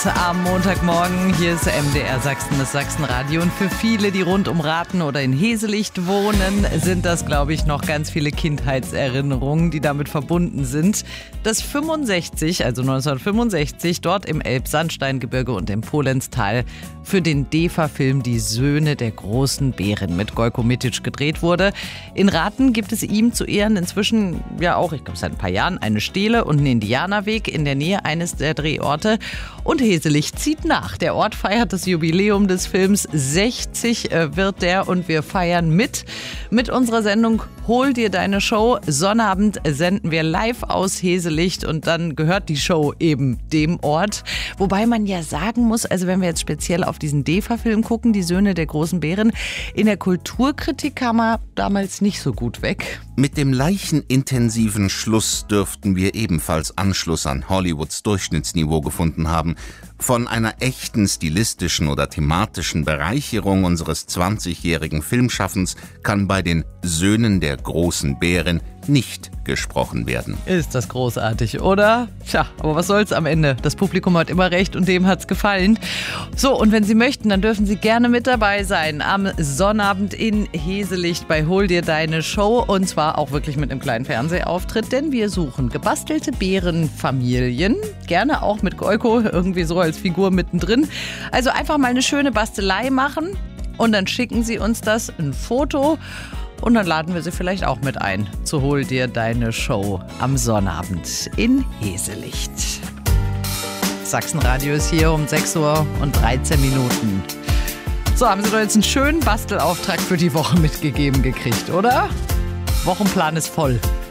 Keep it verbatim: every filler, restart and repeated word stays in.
am Montagmorgen. Hier ist M D R Sachsen, das Sachsenradio. Und für viele, die rund um Rathen oder in Heselicht wohnen, sind das, glaube ich, noch ganz viele Kindheitserinnerungen, die damit verbunden sind. Das fünfundsechzig, also neunzehnhundertfünfundsechzig, dort im Elbsandsteingebirge und im Polenztal für den D E F A-Film Die Söhne der großen Bären mit Gojko Mitic gedreht wurde. In Rathen gibt es ihm zu Ehren inzwischen ja auch, ich glaube seit ein paar Jahren, eine Stele und einen Indianerweg in der Nähe eines der Drehorte. Und Heselicht zieht nach. Der Ort feiert das Jubiläum des Films. sechzig wird der und wir feiern mit. Mit unserer Sendung Hol dir deine Show. Sonnabend senden wir live aus Heselicht und dann gehört die Show eben dem Ort. Wobei man ja sagen muss, also wenn wir jetzt speziell auf diesen D E F A-Film gucken, Die Söhne der großen Bären, in der Kulturkritik kam er damals nicht so gut weg. Mit dem leichenintensiven Schluss dürften wir ebenfalls Anschluss an Hollywoods Durchschnittsniveau gefunden haben. Von einer echten stilistischen oder thematischen Bereicherung unseres zwanzigjährigen Filmschaffens kann bei den Söhnen der großen Bären nicht gesprochen werden. Ist das großartig, oder? Tja, aber was soll's am Ende? Das Publikum hat immer recht und dem hat's gefallen. So, und wenn Sie möchten, dann dürfen Sie gerne mit dabei sein am Sonnabend in Heselicht bei Hol dir deine Show. Und zwar auch wirklich mit einem kleinen Fernsehauftritt, denn wir suchen gebastelte Bärenfamilien. Gerne auch mit Gojko, irgendwie so als Figur mittendrin. Also einfach mal eine schöne Bastelei machen und dann schicken Sie uns das, ein Foto. Und dann laden wir Sie vielleicht auch mit ein zu Hol dir deine Show am Sonnabend in Heselicht. Sachsenradio ist hier um sechs Uhr und dreizehn Minuten. So, haben Sie doch jetzt einen schönen Bastelauftrag für die Woche mitgegeben gekriegt, oder? Wochenplan ist voll.